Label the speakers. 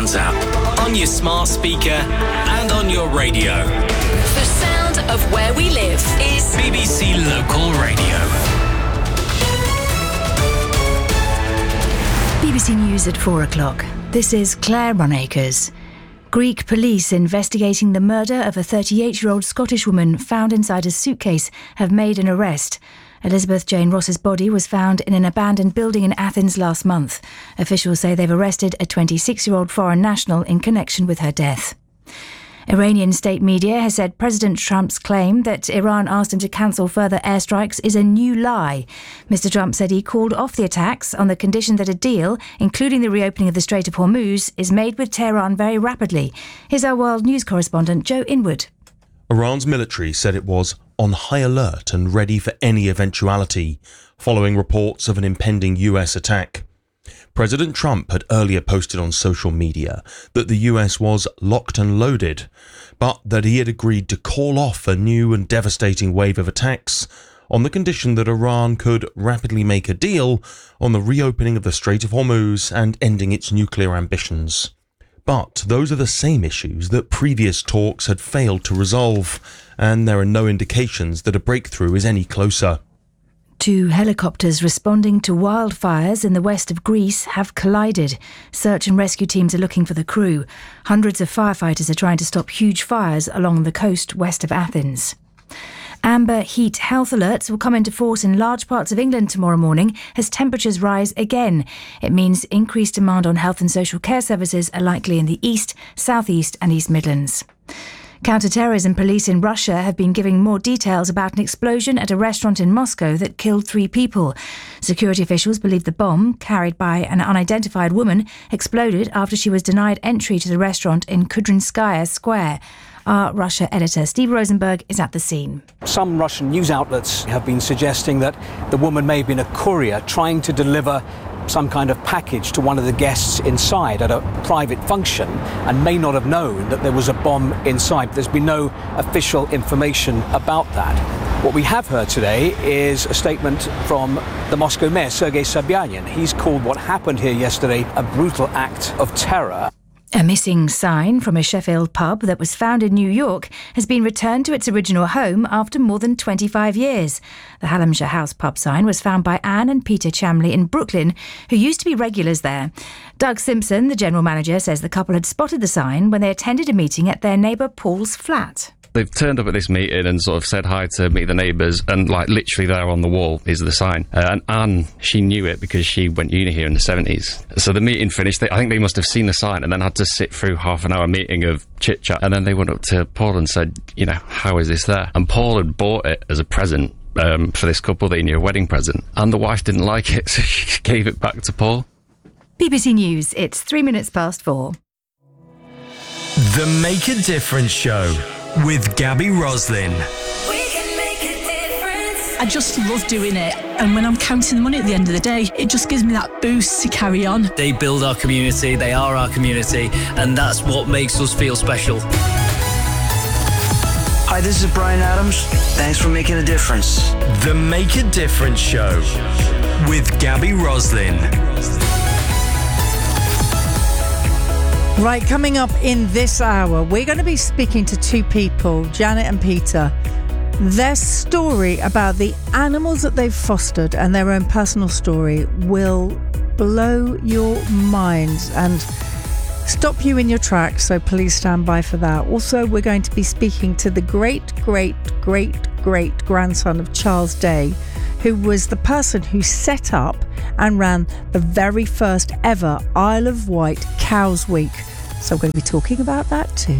Speaker 1: Sounds app, on your smart speaker and on your radio.
Speaker 2: The sound of where we live is
Speaker 1: BBC Local Radio.
Speaker 3: BBC News at 4 o'clock. This is Claire Runacres. Greek police investigating the murder of a 38-year-old Scottish woman found inside a suitcase have made an arrest. Elizabeth Jane Ross's body was found in an abandoned building in Athens last month. Officials say they've arrested a 26-year-old foreign national in connection with her death. Iranian state media has said President Trump's claim that Iran asked him to cancel further airstrikes is a new lie. Mr. Trump said he called off the attacks on the condition that a deal, including the reopening of the Strait of Hormuz, is made with Tehran very rapidly. Here's our world news correspondent Joe Inwood.
Speaker 4: Iran's military said it was on high alert and ready for any eventuality, following reports of an impending US attack. President Trump had earlier posted on social media that the US was locked and loaded, but that he had agreed to call off a new and devastating wave of attacks on the condition that Iran could rapidly make a deal on the reopening of the Strait of Hormuz and ending its nuclear ambitions. But those are the same issues that previous talks had failed to resolve, and there are no indications that a breakthrough is any closer.
Speaker 3: 2 helicopters responding to wildfires in the west of Greece have collided. Search and rescue teams are looking for the crew. Hundreds of firefighters are trying to stop huge fires along the coast west of Athens. Amber heat health alerts will come into force in large parts of England tomorrow morning as temperatures rise again. It means increased demand on health and social care services are likely in the east, southeast and East Midlands. Counter-terrorism police in Russia have been giving more details about an explosion at a restaurant in Moscow that killed 3 people. Security officials believe the bomb, carried by an unidentified woman, exploded after she was denied entry to the restaurant in Kudrinskaya Square. Our Russia editor Steve Rosenberg is at the scene.
Speaker 5: Some Russian news outlets have been suggesting that the woman may have been a courier trying to deliver some kind of package to one of the guests inside at a private function and may not have known that there was a bomb inside. There's been no official information about that. What we have heard today is a statement from the Moscow mayor, Sergei Sobyanin. He's called what happened here yesterday a brutal act of terror.
Speaker 3: A missing sign from a Sheffield pub that was found in New York has been returned to its original home after more than 25 years. The Hallamshire House pub sign was found by Anne and Peter Chamley in Brooklyn, who used to be regulars there. Doug Simpson, the general manager, says the couple had spotted the sign when they attended a meeting at their neighbour Paul's flat.
Speaker 6: They've turned up at this meeting and sort of said hi to meet the neighbours, and like literally there on the wall is the sign. And Anne, she knew it because she went uni here in the 70s. So the meeting finished. I think they must have seen the sign and then had to sit through half an hour meeting of chit-chat. And then they went up to Paul and said, you know, how is this there? And Paul had bought it as a present for this couple they knew, a wedding present. And the wife didn't like it, so she gave it back to Paul.
Speaker 3: BBC News, it's 3 minutes past 4.
Speaker 1: The Make a Difference Show with Gabby Roslin.
Speaker 7: I just love doing it, and when I'm counting the money at the end of the day, it just gives me that boost to carry on.
Speaker 8: They build our community, they are our community, and that's what makes us feel special.
Speaker 9: Hi, this is Brian Adams. Thanks for making a difference.
Speaker 1: The Make a Difference Show with Gabby Roslin.
Speaker 10: Right, coming up in this hour, we're going to be speaking to 2 people, Janet and Peter. Their story about the animals that they've fostered and their own personal story will blow your minds and stop you in your tracks, so please stand by for that. Also, we're going to be speaking to the great-great-great-great-grandson of Charles Day, who was the person who set up and ran the very first ever Isle of Wight Cows Week. So we're going to be talking about that too.